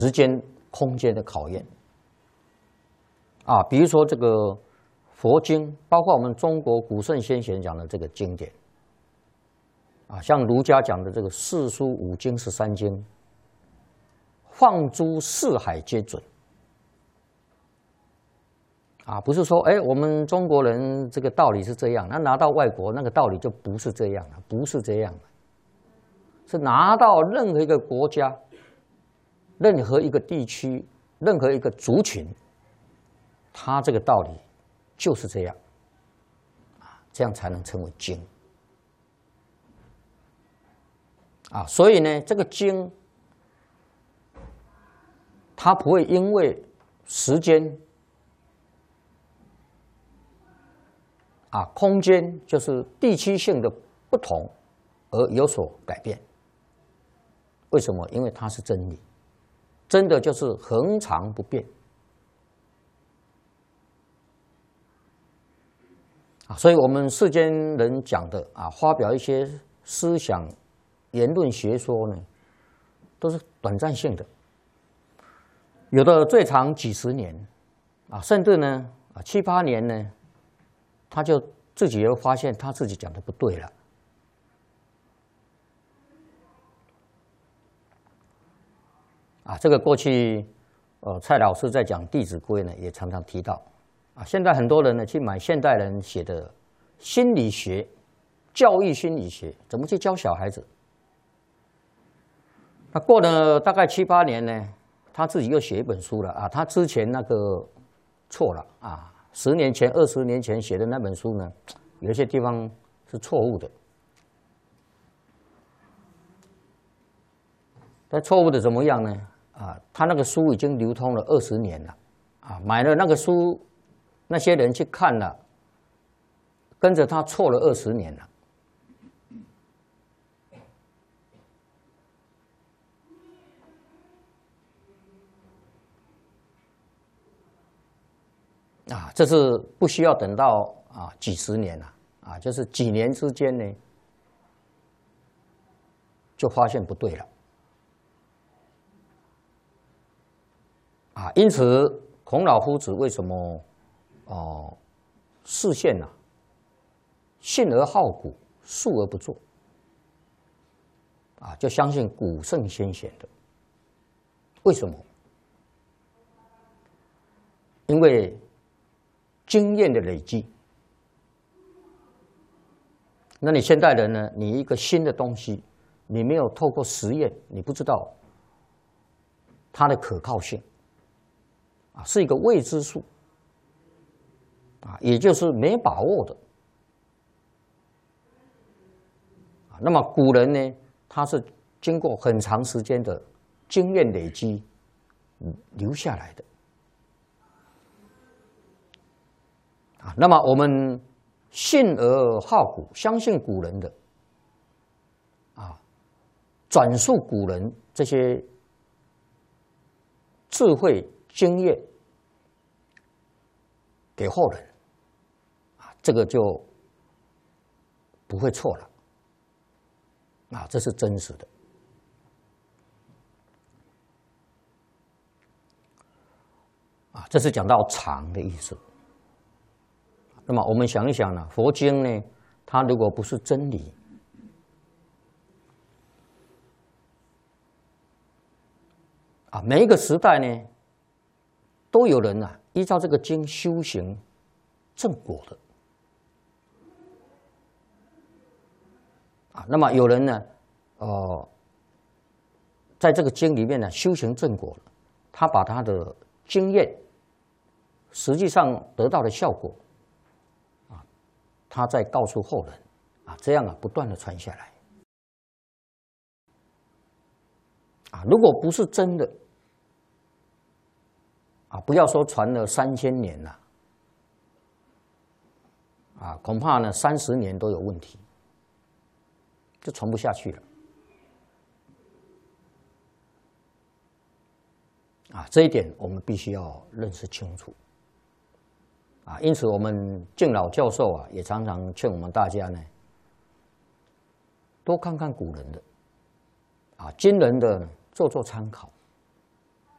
时间、空间的考验。啊，比如说这个佛经，包括我们中国古圣先贤讲的这个经典，啊，像儒家讲的这个四书五经13经，放诸四海皆准。啊，不是说，我们中国人这个道理是这样，那拿到外国那个道理就不是这样了，不是这样的，是拿到任何一个国家、任何一个地区、任何一个族群，它这个道理就是这样，啊，这样才能称为经。啊，所以呢，这个经，它不会因为时间。啊，空间就是地区性的不同而有所改变。为什么？因为它是真理，真的就是恒常不变。啊，所以我们世间人讲的啊，发表一些思想、言论、学说呢，都是短暂性的，有的最长几十年，啊，甚至呢7、8年呢。他就自己又发现他自己讲的不对了，啊，这个过去蔡老师在讲《弟子规》呢，也常常提到，啊，现在很多人呢去买现代人写的心理学、教育心理学，怎么去教小孩子？那过了大概7、8年呢，他自己又写一本书了啊，他之前那个错了啊。10年前、20年前写的那本书呢，有一些地方是错误的。但错误的怎么样呢？啊，他那个书已经流通了20年了，啊，买了那个书，那些人去看了，跟着他错了20年了。啊，这是不需要等到几十年了，啊，就是几年之间呢，就发现不对了，啊，因此孔老夫子为什么示现信而好古，述而不作，啊，就相信古圣先贤的，为什么？因为经验的累积，那你现代人呢？你一个新的东西，你没有透过实验，你不知道它的可靠性，啊，是一个未知数，啊，也就是没把握的，啊，那么古人呢，他是经过很长时间的经验累积留下来的。啊，那么我们信而好古，相信古人的，啊，转述古人这些智慧经验给后人，啊，这个就不会错了，啊，这是真实的。啊，这是讲到常的意思。那么我们想一想呢，佛经呢，它如果不是真理，啊，每一个时代呢，都有人依照这个经修行正果的，啊，那么有人呢，在这个经里面呢修行正果了，他把他的经验，实际上得到的效果。他再告诉后人，啊，这样不断的传下来，啊，如果不是真的，啊，不要说传了3000年了，啊，恐怕呢30年都有问题，就传不下去了，啊，这一点我们必须要认识清楚。啊，因此我们敬老教授也常常劝我们大家呢，多看看古人的，啊，今人的做参考。